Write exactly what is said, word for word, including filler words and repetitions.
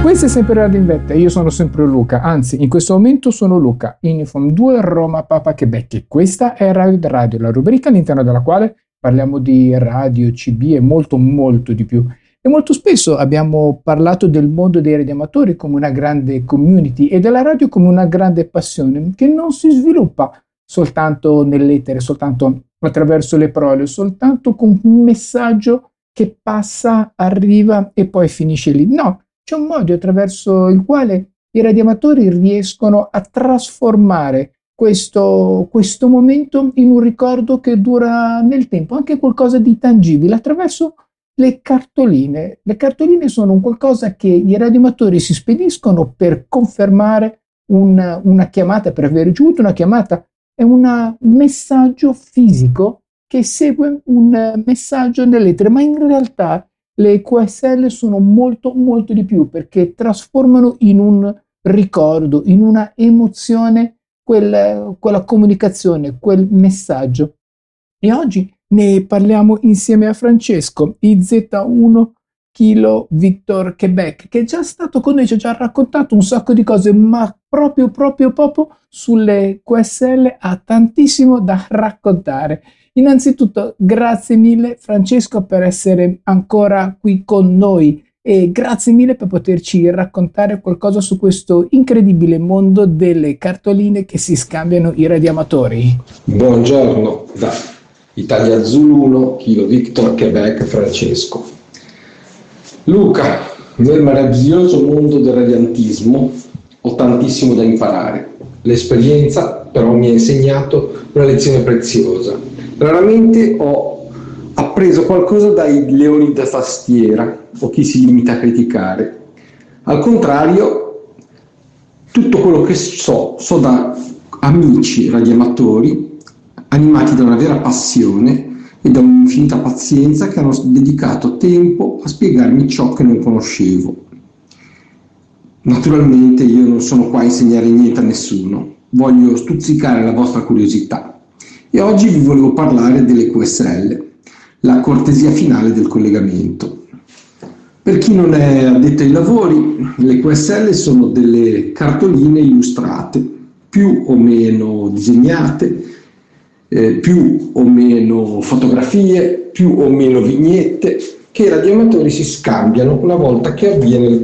Questo è sempre Radio in Vetta, io sono sempre Luca, anzi in questo momento sono Luca, Uniform due Roma Papa Quebec, e questa è Radio Radio, la rubrica all'interno della quale parliamo di radio, C B e molto molto di più. E molto spesso abbiamo parlato del mondo dei radioamatori come una grande community e della radio come una grande passione che non si sviluppa soltanto nell'etere, soltanto attraverso le parole, soltanto con un messaggio che passa, arriva e poi finisce lì. No, c'è un modo attraverso il quale i radioamatori riescono a trasformare questo, questo momento in un ricordo che dura nel tempo, anche qualcosa di tangibile, attraverso le cartoline. Le cartoline sono un qualcosa che i radioamatori si spediscono per confermare un, una chiamata, per aver ricevuto una chiamata. È una, un messaggio fisico che segue un messaggio nell'etere, ma in realtà le Q S L sono molto molto di più, perché trasformano in un ricordo, in una emozione quel, quella comunicazione, quel messaggio. E oggi ne parliamo insieme a Francesco, I Z uno Kilo Victor Quebec, che è già stato con noi, ci ha già raccontato un sacco di cose, ma proprio proprio proprio sulle Q S L ha tantissimo da raccontare. Innanzitutto grazie mille Francesco per essere ancora qui con noi e grazie mille per poterci raccontare qualcosa su questo incredibile mondo delle cartoline che si scambiano i radioamatori. Buongiorno da Italia Zulu uno Kilo Victor Quebec Francesco. Luca, nel meraviglioso mondo del radiantismo ho tantissimo da imparare. L'esperienza però mi ha insegnato una lezione preziosa. Raramente ho appreso qualcosa dai leoni da tastiera o chi si limita a criticare. Al contrario, tutto quello che so, so da amici radioamatori animati da una vera passione e da un'infinita pazienza che hanno dedicato tempo a spiegarmi ciò che non conoscevo. Naturalmente io non sono qua a insegnare niente a nessuno, voglio stuzzicare la vostra curiosità. E oggi vi volevo parlare delle Q S L, la cortesia finale del collegamento. Per chi non è addetto ai lavori, le Q S L sono delle cartoline illustrate, più o meno disegnate, eh, più o meno fotografie, più o meno vignette, che i radioamatori si scambiano una volta che avviene